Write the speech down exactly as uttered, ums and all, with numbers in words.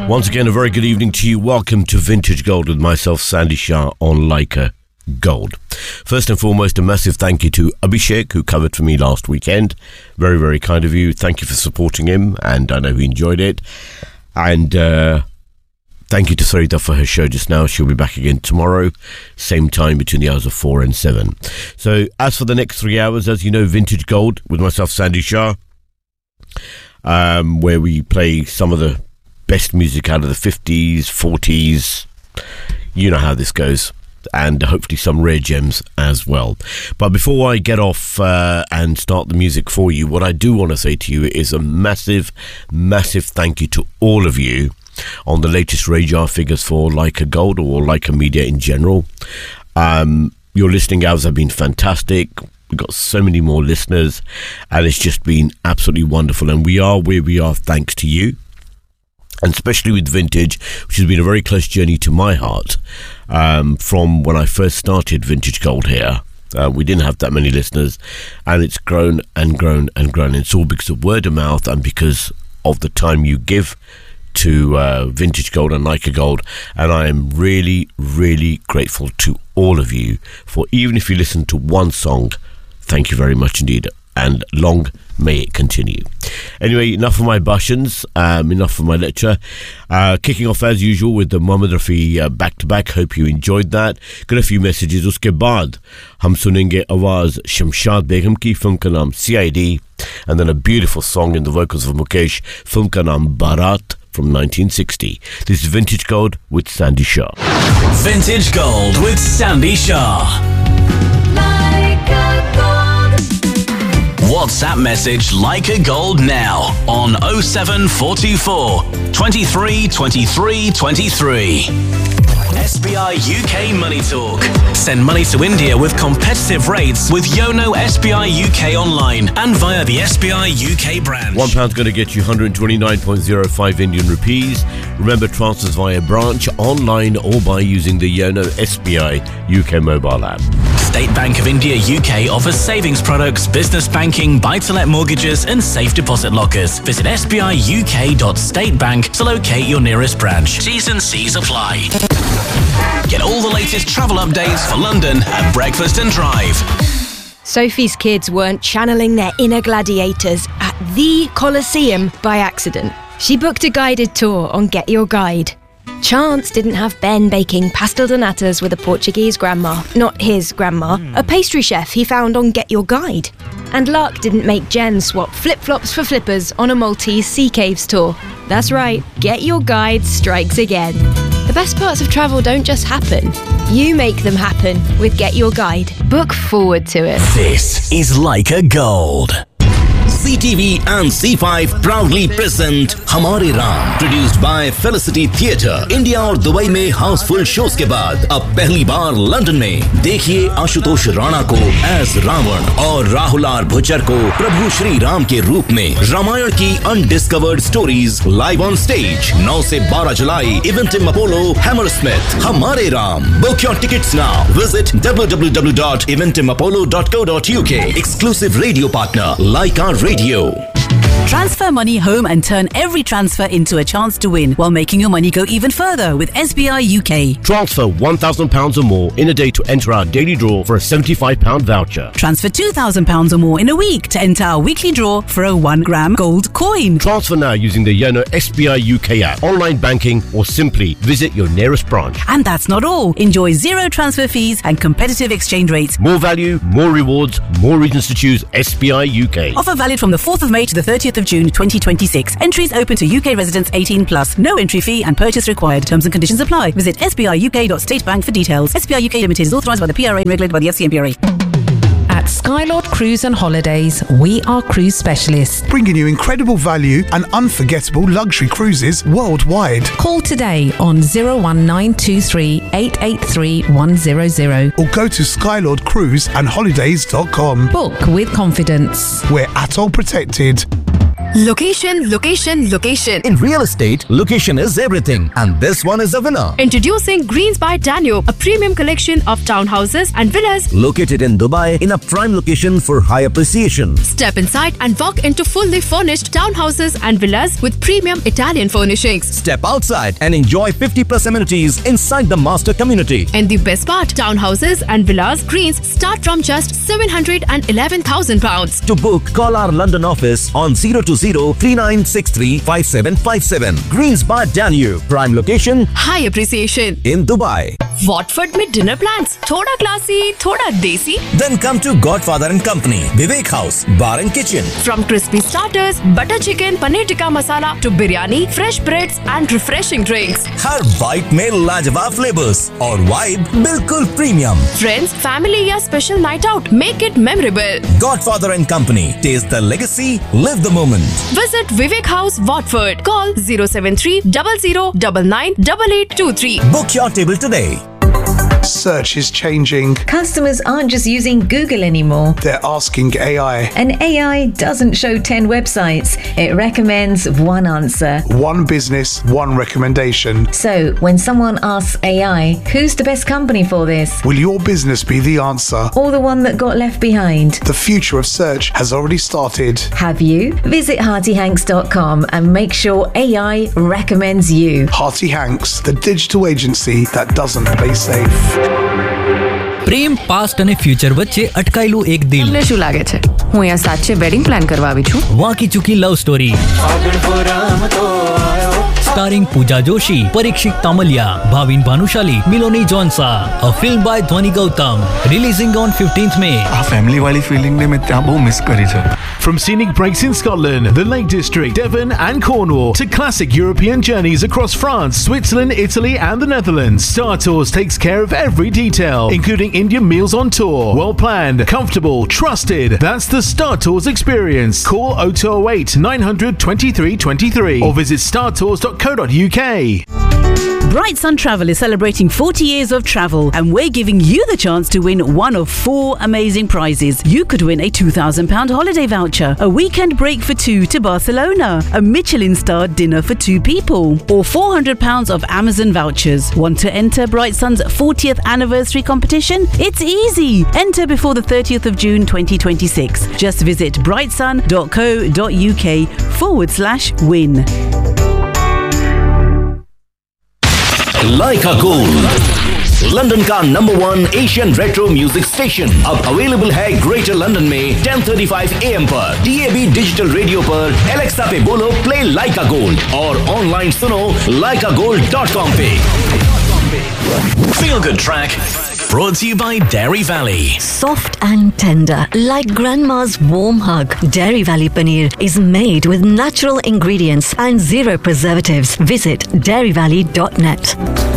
Once again, a very good evening to you. Welcome to Vintage Gold with myself, Sandy Shah, on Leica Gold. First and foremost, a massive thank you to Abhishek, who covered for me last weekend. Very, very kind of you. Thank you for supporting him, and I know he enjoyed it. And uh, thank you to Sarita for her show just now. She'll be back again tomorrow, same time between the hours of four and seven. So, as for the next three hours, as you know, Vintage Gold with myself, Sandy Shah, um, where we play some of the best music out of the fifties, forties, you know how this goes, and hopefully some rare gems as well. But before I get off uh, and start the music for you, what I do want to say to you is a massive, massive thank you to all of you on the latest radar figures for Leica Gold or Leica Media in general. Um, your listening hours have been fantastic. We've got so many more listeners, and it's just been absolutely wonderful. And we are where we are thanks to you. And especially with Vintage, which has been a very close journey to my heart. Um, from when I first started Vintage Gold here, uh, we didn't have that many listeners, and it's grown and grown and grown. It's all because of word of mouth and because of the time you give to uh, Vintage Gold and Leica Gold. And I am really, really grateful to all of you for, even if you listen to one song, thank you very much indeed. And long may it continue. Anyway, enough of my bashans, um, enough of my lecture. Uh, kicking off as usual with the Mohammed Rafi uh, back-to-back. Hope you enjoyed that. Got a few messages. Uske baad, hum sunenge awaz Shamshad Begum ki, film ka naam C I D, and then a beautiful song in the vocals of Mukesh, film ka naam Bharat from nineteen sixty. This is Vintage Gold with Sandy Shah. Vintage Gold with Sandy Shah. WhatsApp message Leica Gold now on oh seven four two four, twenty-three, twenty-three, twenty-three. S B I U K Money Talk. Send money to India with competitive rates with Yono S B I U K online and via the S B I U K branch. One pound's going to get you one hundred twenty-nine point oh five Indian rupees. Remember, transfers via branch, online, or by using the Yono S B I U K mobile app. State Bank of India U K offers savings products, business banking, buy-to-let mortgages and safe deposit lockers. Visit s b i u k dot state bank to locate your nearest branch. T's and C's apply. Get all the latest travel updates for London at Breakfast and Drive. Sophie's kids weren't channeling their inner gladiators at the Colosseum by accident. She booked a guided tour on Get Your Guide. Chance didn't have Ben baking pastel de natas with a Portuguese grandma, not his grandma, mm. a pastry chef he found on Get Your Guide. And luck didn't make Jen swap flip-flops for flippers on a Maltese sea caves tour. That's right, Get Your Guide strikes again. The best parts of travel don't just happen. You make them happen with Get Your Guide. Book forward to it. This is Leica Gold. C T V and C five proudly present Hamare Ram, produced by Felicity Theatre. India और Dubai में Housefull shows के बाद अब पहली बार London में देखिए आशुतोष राणा को as Ravan और राहुल आर भुचर को प्रभु श्री राम के रूप में रामायण की undiscovered stories live on stage नौ से बारह जुलाई इवेंटिम अपोलो हैमरस्मिथ. हमारे Ram. Book your tickets now. Visit w w w dot eventim apollo dot co dot u k. Exclusive radio partner Leica Radio. Transfer money home and turn every transfer into a chance to win while making your money go even further with S B I U K. Transfer one thousand pounds or more in a day to enter our daily draw for a seventy-five pound voucher. Transfer two thousand pounds or more in a week to enter our weekly draw for a one gram gold coin. Transfer now using the Yono S B I U K app, online banking, or simply visit your nearest branch. And that's not all. Enjoy zero transfer fees and competitive exchange rates. More value, more rewards, more reasons to choose S B I U K. Offer valid from the fourth of May to the thirtieth of June twenty twenty-six. Entries open to U K residents eighteen plus. No entry fee and purchase required. Terms and conditions apply. Visit s b i u k dot state bank for details. S B I U K Limited is authorised by the P R A and regulated by the F C M P R A. At Skylord Cruise and Holidays, we are cruise specialists, bringing you incredible value and unforgettable luxury cruises worldwide. Call today on zero one nine two three eight eight three one zero zero or go to skylord cruise and holidays dot com. Book with confidence. We're atoll protected. Location, location, location. In real estate, location is everything, and this one is a winner. Introducing Greens by Danube, a premium collection of townhouses and villas Located in Dubai in a prime location for high appreciation. Step inside and walk into fully furnished townhouses and villas with premium Italian furnishings. Step outside and enjoy fifty plus amenities inside the master community. And the best part, townhouses and villas Greens start from just seven hundred eleven thousand pounds. To book, call our London office on zero two zero, three nine six three, five seven five seven. Greens by Danube, prime location, High appreciation. in Dubai. Watford में dinner plans, थोड़ा classy, थोड़ा desi. Then come to Godfather and Company, Vivek House, Bar and Kitchen. From crispy starters, butter chicken, paneer tikka masala to biryani, fresh breads and refreshing drinks. Her bite में लाजवाब flavours और vibe बिल्कुल premium. Friends, family या special night out, make it memorable. Godfather and Company, taste the legacy, live the moment. Visit Vivek House, Watford. Call zero seven three zero zero nine nine eight eight two three. Book your table today. Search is changing. Customers aren't just using Google anymore. They're asking A I. And A I doesn't show ten websites. It recommends one answer. One business, one recommendation. So, when someone asks A I, who's the best company for this? Will your business be the answer? Or the one that got left behind? The future of search has already started. Have you? Visit hearty hanks dot com and make sure A I recommends you. Hearty Hanks, the digital agency that doesn't play safe. Prem past અને future વચ્ચે અટકાયેલું એક દિલ. તમને શું લાગે છે હું અહીંયા સાચે વેડિંગ પ્લાન કરવા આવી છું? વાંકી ચૂકી love story starring Pooja Joshi, Parikshit Tamalia, Bhavin Bhanushali, Miloni Jonsa. A film by Dhwani Gautam. Releasing on fifteenth May. આ ફેમિલી વાળી ફીલિંગ ને મેં ત્યાં બહુ મિસ કરી છે. From scenic breaks in Scotland, the Lake District, Devon and Cornwall to classic European journeys across France, Switzerland, Italy and the Netherlands, Star Tours takes care of every detail, including Indian meals on tour. Well planned, comfortable, trusted. That's the Star Tours experience. Call oh two oh eight, nine hundred, twenty-three twenty-three or visit star tours dot co dot u k. Bright Sun Travel is celebrating forty years of travel, and we're giving you the chance to win one of four amazing prizes. You could win a two thousand pounds holiday voucher, a weekend break for two to Barcelona, a Michelin-starred dinner for two people, or four hundred pounds of Amazon vouchers. Want to enter Bright Sun's fortieth anniversary competition? It's easy. Enter before the thirtieth of June twenty twenty-six. Just visit brightsun dot co dot u k forward slash win. Leica Gold, London का number one Asian retro music station, अब available है greater London में ten thirty five A M पर, D A B digital radio पर, Alexa पे बोलो play Leica Gold और online सुनो leica gold dot com पे. Feel Good Track, brought to you by Dairy Valley. Soft and tender, like grandma's warm hug. Dairy Valley paneer is made with natural ingredients and zero preservatives. Visit dairy valley dot net.